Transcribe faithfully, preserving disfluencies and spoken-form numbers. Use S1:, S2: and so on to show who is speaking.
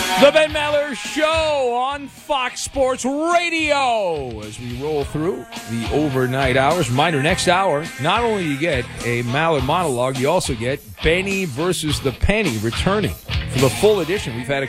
S1: The Ben Maller Show on Fox Sports Radio as we roll through the overnight hours. Reminder, next hour, not only you get a Maller monologue, you also get Benny versus the Penny returning for the full edition. We've had a